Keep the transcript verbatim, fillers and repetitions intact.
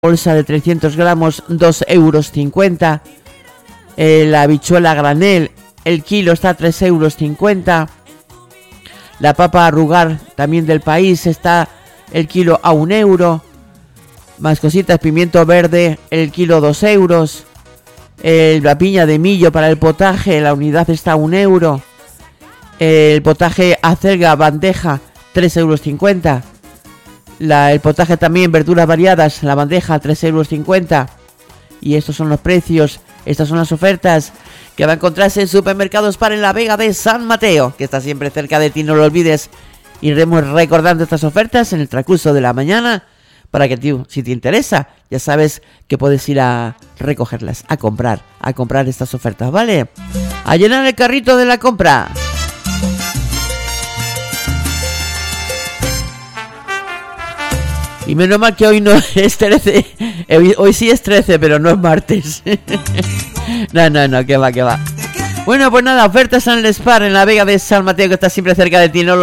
bolsa de trescientos gramos, dos euros cincuenta. Eh, la habichuela granel, el kilo está a tres euros cincuenta. La papa arrugar, también del país, está el kilo a un euro. Más cositas, pimiento verde, el kilo dos euros. Eh, la piña de millo para el potaje, la unidad está a un euro. Eh, el potaje acelga bandeja, tres euros cincuenta. La, el potaje también, verduras variadas, la bandeja, tres euros cincuenta. Y estos son los precios, estas son las ofertas que va a encontrarse en Supermercados Spar en la Vega de San Mateo, que está siempre cerca de ti, no lo olvides. Iremos recordando estas ofertas en el transcurso de la mañana para que, tío, si te interesa, ya sabes que puedes ir a recogerlas, a comprar, a comprar estas ofertas, ¿vale? A llenar el carrito de la compra. Y menos mal que hoy no es trece. Hoy sí es trece, pero no es martes. No, no, no, que va, que va. Bueno, pues nada, ofertas en el Spar en la Vega de San Mateo, que está siempre cerca de ti. No lo